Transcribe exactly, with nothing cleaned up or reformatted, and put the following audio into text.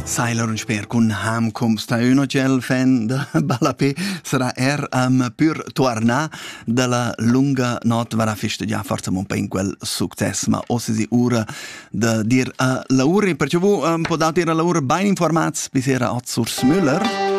Sailer und sper kun hamkomst. Uno gel fan de Balapé sarà er am pur torna dalla lunga not varà festeggiare forza un po' in quel successo, ma o si ora de dir a Laura, perché vu un po' da dire a Laura ben informats bisera Otsurs Müller.